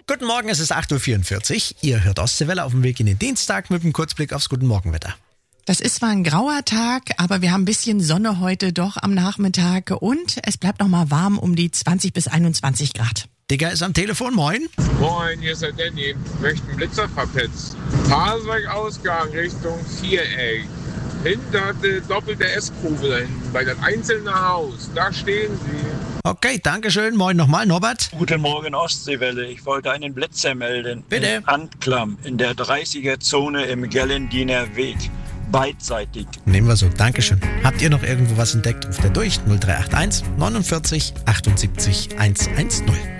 Guten Morgen, es ist 8.44 Uhr. Ihr hört Ostseewelle auf dem Weg in den Dienstag mit einem Kurzblick aufs Guten Morgenwetter. Das ist zwar ein grauer Tag, aber wir haben ein bisschen Sonne heute doch am Nachmittag und es bleibt noch mal warm um die 20 bis 21 Grad. Digger ist am Telefon, moin. Moin, hier ist der Danny. Möchten Blitzer verpetzt. Fahrzeugausgang Richtung Viereck. Hinter der doppelte S-Kurve da hinten, bei das einzelne Haus. Da stehen sie. Okay, dankeschön. Moin nochmal, Norbert. Guten Morgen, Ostseewelle. Ich wollte einen Blitzer melden. Bitte. In Anklam, in der 30er-Zone im Gellendiener Weg. Beidseitig. Nehmen wir so, dankeschön. Habt ihr noch irgendwo was entdeckt? Ruft ihr durch 0381 49 78 110.